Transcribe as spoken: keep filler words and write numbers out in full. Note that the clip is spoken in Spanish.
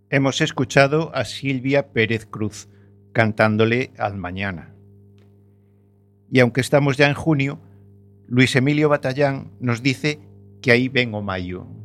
Hemos escuchado a Silvia Pérez Cruz cantándole Al Mañana. Y aunque estamos ya en junio, Luis Emilio Batallán nos dice que aí ven o maio.